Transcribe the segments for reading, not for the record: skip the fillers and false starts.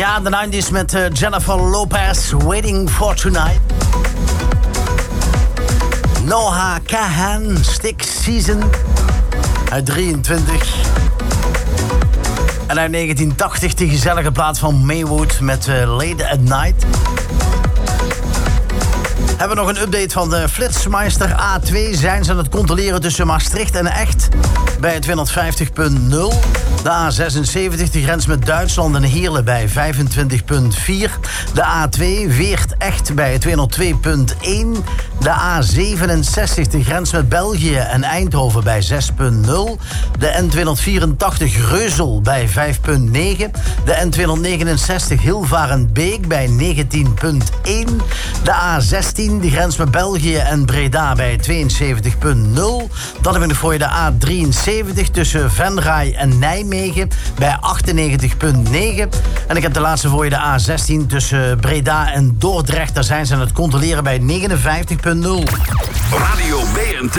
Ja, de 90s met Jennifer Lopez, Waiting for Tonight. Noah Kahan, Stick Season, uit 23. En uit 1980 de gezellige plaat van Maywood met Late at Night. Hebben we nog een update van de Flitsmeister A2. Zijn ze aan het controleren tussen Maastricht en Echt bij 250.0. De A76, de grens met Duitsland en Heerlen bij 25.4. De A2, Weert Echt bij 202.1. De A67, de grens met België en Eindhoven bij 6.0. De N284 Reuzel bij 5.9. De N269 Hilvarenbeek bij 19.1. De A16, de grens met België en Breda bij 72.0. Dan heb ik nog voor je de A73 tussen Venray en Nijmegen bij 98.9. En ik heb de laatste voor je de A16 tussen Breda en Dordrecht. Daar zijn ze aan het controleren bij 59.0. Radio BNT.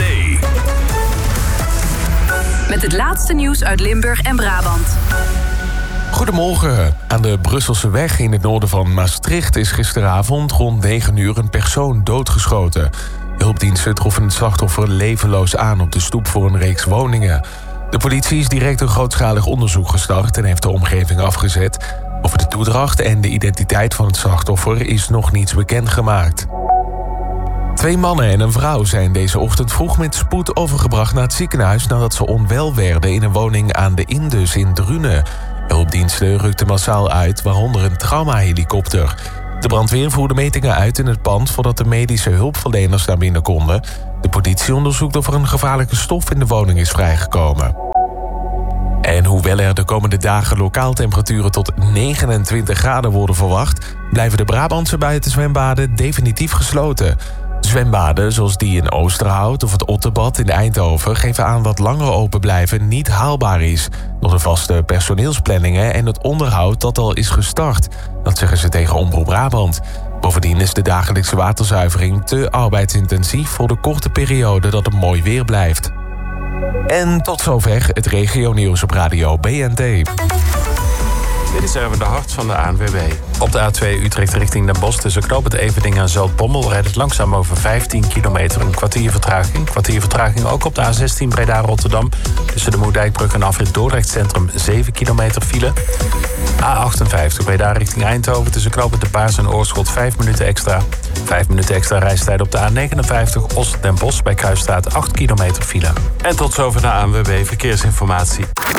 Met het laatste nieuws uit Limburg en Brabant. Goedemorgen. Aan de Brusselse weg in het noorden van Maastricht is gisteravond rond 9 uur een persoon doodgeschoten. Hulpdiensten troffen het slachtoffer levenloos aan op de stoep voor een reeks woningen. De politie is direct een grootschalig onderzoek gestart en heeft de omgeving afgezet. Over de toedracht en de identiteit van het slachtoffer is nog niets bekendgemaakt. 2 mannen en een vrouw zijn deze ochtend vroeg met spoed overgebracht naar het ziekenhuis nadat ze onwel werden in een woning aan de Indus in Drunen. Hulpdiensten rukten massaal uit, waaronder een traumahelikopter. De brandweer voerde metingen uit in het pand voordat de medische hulpverleners naar binnen konden. De politie onderzoekt of er een gevaarlijke stof in de woning is vrijgekomen. En hoewel er de komende dagen lokaal temperaturen tot 29 graden worden verwacht, blijven de Brabantse buitenzwembaden definitief gesloten. Zwembaden zoals die in Oosterhout of het Otterbad in Eindhoven geven aan dat langer open blijven niet haalbaar is door de vaste personeelsplanningen en het onderhoud dat al is gestart. Dat zeggen ze tegen Omroep Brabant. Bovendien is de dagelijkse waterzuivering te arbeidsintensief voor de korte periode dat het mooi weer blijft. En tot zover het regionieuws op Radio BNT. Dit is even de hart van de ANWB. Op de A2 Utrecht richting Den Bosch tussen knooppunt Everdingen en Zoutbommel rijdt het langzaam over 15 kilometer. Een kwartier vertraging. Kwartier vertraging ook op de A16 Breda-Rotterdam. Tussen de Moerdijkbrug en afrit Dordrecht Centrum 7 kilometer file. A58 Breda richting Eindhoven tussen knooppunt De Paars en Oorschot 5 minuten extra. 5 minuten extra reistijd op de A59 Os-Den Bosch bij Kruisstraat 8 kilometer file. En tot zover de ANWB Verkeersinformatie.